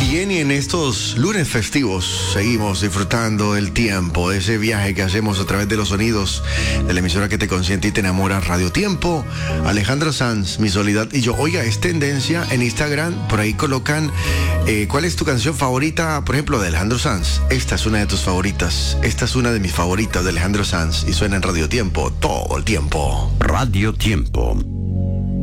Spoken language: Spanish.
Bien, y en estos lunes festivos seguimos disfrutando el tiempo, ese viaje que hacemos a través de los sonidos de la emisora que te consiente y te enamora, Radio Tiempo. Alejandro Sanz, Mi Soledad y yo. Oiga, es tendencia en Instagram, por ahí colocan ¿cuál es tu canción favorita, por ejemplo, de Alejandro Sanz? Esta es una de tus favoritas, esta es una de mis favoritas de Alejandro Sanz y suena en Radio Tiempo todo el tiempo. Radio Tiempo.